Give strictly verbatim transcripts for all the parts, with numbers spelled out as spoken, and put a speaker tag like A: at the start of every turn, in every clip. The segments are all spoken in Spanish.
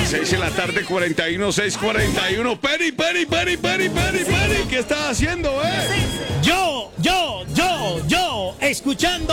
A: seis de la tarde, cuarenta y uno, seis cuarenta y uno. Peri, Peri, Peri, Peri, Peri, Peri, ¿qué estás haciendo, eh?
B: Yo, yo, yo, yo, escuchando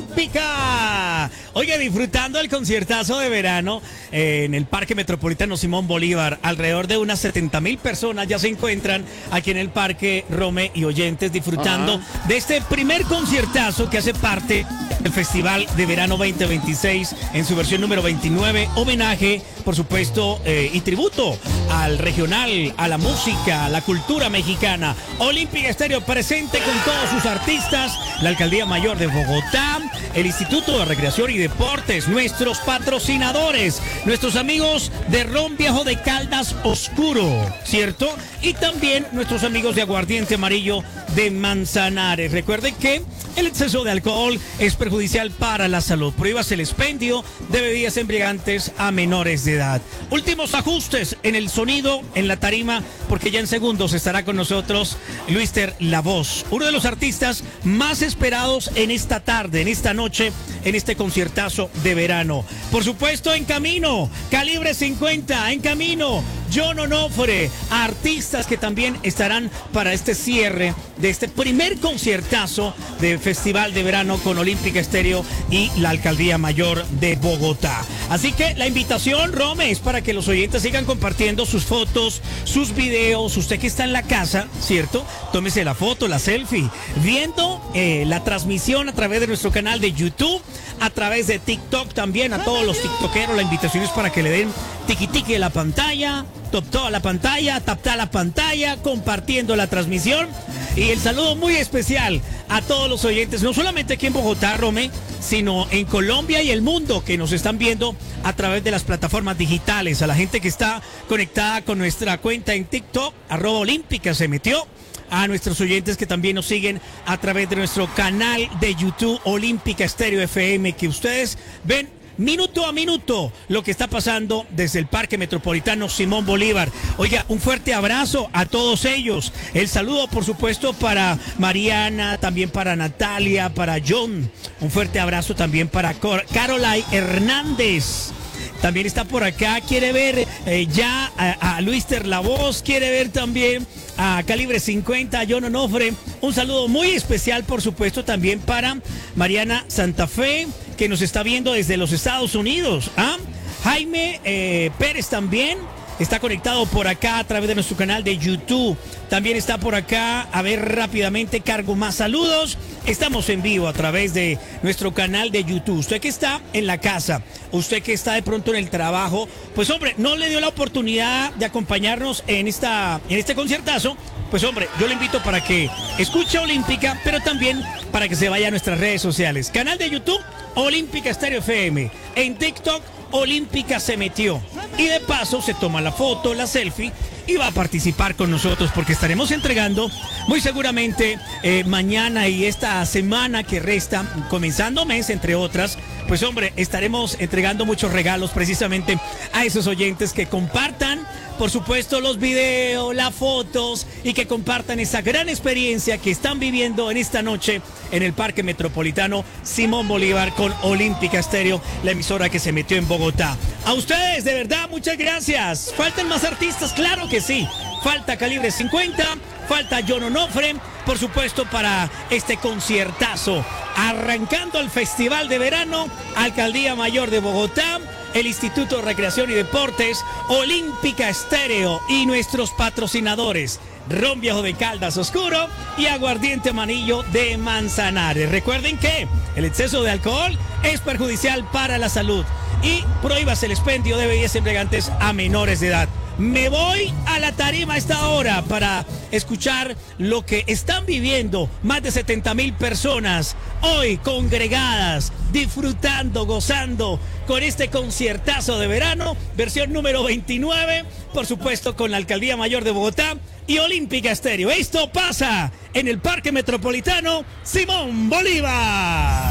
B: Olímpica. Oye, disfrutando el conciertazo de verano eh, en el Parque Metropolitano Simón Bolívar. Alrededor de unas setenta mil personas ya se encuentran aquí en el Parque, Rome y oyentes, disfrutando Ajá. de este primer conciertazo que hace parte del Festival de Verano veinte veintiséis en su versión número veintinueve. Homenaje, por supuesto, eh, y tributo al regional, a la música, a la cultura mexicana. Olímpica Estéreo presente con todos sus artistas, la Alcaldía Mayor de Bogotá, el Instituto de Recreación y Deportes, nuestros patrocinadores, nuestros amigos de Ron Viejo de Caldas Oscuro, ¿cierto? Y también nuestros amigos de Aguardiente Amarillo de Manzanares. Recuerden que el exceso de alcohol es perjudicial para la salud. Prohíbase el expendio de bebidas embriagantes a menores de edad. Últimos ajustes en el sonido, en la tarima, porque ya en segundos estará con nosotros Luister La Voz, uno de los artistas más esperados en esta tarde, en esta noche, en este conciertazo de verano. Por supuesto, en camino, Calibre cincuenta, en camino, John Onofre, artistas que también estarán para este cierre de este primer conciertazo de Festival de Verano con Olímpica Estéreo y la Alcaldía Mayor de Bogotá. Así que la invitación, Rome, es para que los oyentes sigan compartiendo sus fotos, sus videos. Usted que está en la casa, ¿cierto? Tómese la foto, la selfie, viendo eh, la transmisión a través de nuestro canal de YouTube, a través de TikTok también. A todos los tiktokeros, la invitación es para que le den tiqui tiqui a la pantalla, top toda la pantalla, tapta la pantalla, compartiendo la transmisión. Y el saludo muy especial a todos los oyentes, no solamente aquí en Bogotá, Rome, sino en Colombia y el mundo, que nos están viendo a través de las plataformas digitales. A la gente que está conectada con nuestra cuenta en TikTok, arroba Olímpica se metió. A nuestros oyentes que también nos siguen a través de nuestro canal de YouTube Olímpica Estéreo F M, que ustedes ven minuto a minuto lo que está pasando desde el Parque Metropolitano Simón Bolívar. Oiga, un fuerte abrazo a todos ellos. El saludo, por supuesto, para Mariana, también para Natalia, para John. Un fuerte abrazo también para Caroline Hernández. También está por acá, quiere ver eh, ya a, a Luister La Voz, quiere ver también a Calibre cincuenta, a John Onofre. Un saludo muy especial, por supuesto, también para Mariana Santa Fe, que nos está viendo desde los Estados Unidos. ¿Ah? Jaime eh, Pérez también está conectado por acá a través de nuestro canal de YouTube. También está por acá, a ver rápidamente, cargo más saludos. Estamos en vivo a través de nuestro canal de YouTube. Usted que está en la casa, usted que está de pronto en el trabajo, pues hombre, no le dio la oportunidad de acompañarnos en, esta, en este conciertazo. Pues hombre, yo le invito para que escuche Olímpica, pero también para que se vaya a nuestras redes sociales. Canal de YouTube, Olímpica Estéreo F M. En TikTok, Olímpica se metió. Y de paso se toma la foto, la selfie, y va a participar con nosotros, porque estaremos entregando muy seguramente eh, mañana y esta semana que resta, comenzando mes, entre otras, pues hombre, estaremos entregando muchos regalos precisamente a esos oyentes que compartan, por supuesto, los videos, las fotos, y que compartan esa gran experiencia que están viviendo en esta noche en el Parque Metropolitano Simón Bolívar con Olímpica Estéreo, la emisora que se metió en Bogotá. A ustedes, de verdad, muchas gracias. ¿Faltan más artistas? Claro que sí. Falta Calibre cincuenta, falta John Onofre, por supuesto, para este conciertazo. Arrancando el Festival de Verano, Alcaldía Mayor de Bogotá, el Instituto de Recreación y Deportes, Olímpica Estéreo y nuestros patrocinadores, Ron Viejo de Caldas Oscuro y Aguardiente Amarillo de Manzanares. Recuerden que el exceso de alcohol es perjudicial para la salud y prohíbase el expendio de bebidas embriagantes a menores de edad. Me voy a la tarima a esta hora para escuchar lo que están viviendo más de setenta mil personas hoy congregadas, disfrutando, gozando con este conciertazo de verano, versión número veintinueve, por supuesto con la Alcaldía Mayor de Bogotá y Olímpica Estéreo. Esto pasa en el Parque Metropolitano Simón Bolívar.